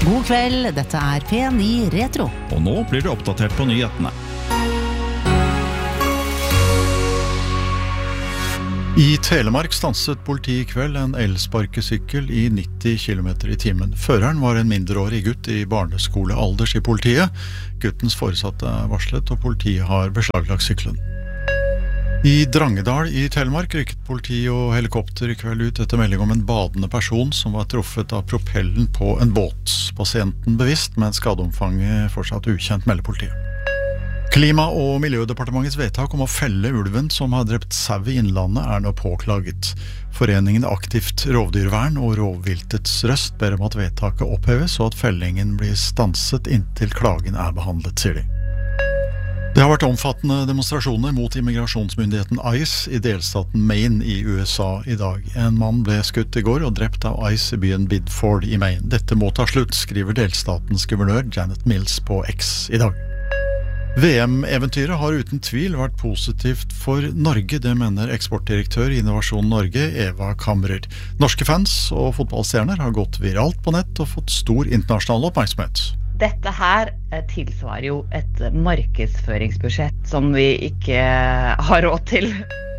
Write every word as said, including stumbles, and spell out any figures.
God kveld, dette er P ni Retro. Og nå blir du oppdatert på nyhetene. I Telemark stanset politi I kveld en elsparkesykkel I nitti kilometer I timen. Føreren var en mindreårig gutt I barneskolealders I politiet. Guttens foresatte er varslet, og politiet har beslaglagt sykkelen. I Drangedal I Telemark rykket politi og helikopter I kveld ut etter melding om en badende person som var truffet av propellen på en båt. Pasienten bevisst, men skadeomfanget fortsatt ukjent, melder politiet. Klima- og miljødepartementets vedtak om å felle ulven som har drept sau I innlandet er nå påklaget. Foreningen Aktivt rovdyrvern og Rovviltets Røst ber om at vedtaket oppheves og at fellingen blir stanset inntil klagen er behandlet, sier de. Det har vært omfattende demonstrasjoner mot immigrasjonsmyndigheten ICE I delstaten Maine I USA I dag. En mann ble skutt I går og drept av ICE I byen Bidford I Maine. Dette må ta slutt, skriver delstatens guvernør Janet Mills på X I dag. V M-eventyret har uten tvil vært positivt for Norge, det mener eksportdirektør I Innovasjon Norge, Eva Kammerer. Norske fans og fotballstjerner har gått viralt på nett og fått stor internasjonal oppmerksomhet. Dette her tilsvarer jo et markedsføringsbudsjett som vi ikke har råd til.